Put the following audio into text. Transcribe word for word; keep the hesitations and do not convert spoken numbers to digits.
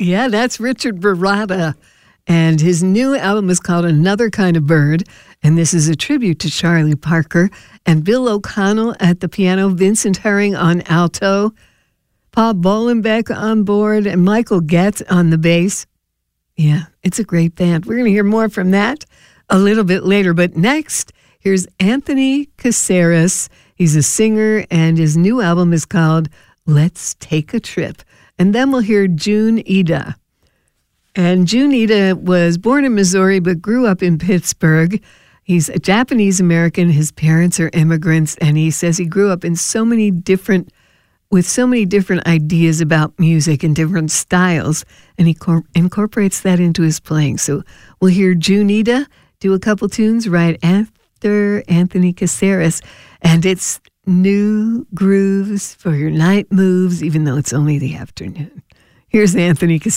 Yeah, that's Richard Baratta. And his new album is called Another Kind of Bird. And this is a tribute to Charlie Parker. And Bill O'Connell at the piano, Vincent Herring on alto, Paul Bolenbeck on board, and Michael Getz on the bass. Yeah, it's a great band. We're going to hear more from that a little bit later. But next, here's Anthony Caceres. He's a singer, and his new album is called Let's Take a Trip. And then we'll hear June Ida. And June Ida was born in Missouri but grew up in Pittsburgh. He's a Japanese-American. His parents are immigrants, and he says he grew up in so many different, with so many different ideas about music and different styles, and he cor- incorporates that into his playing. So we'll hear June Ida do a couple tunes right after Anthony Caceres, and it's new grooves for your night moves, even though it's only the afternoon. Here's Anthony Caceres.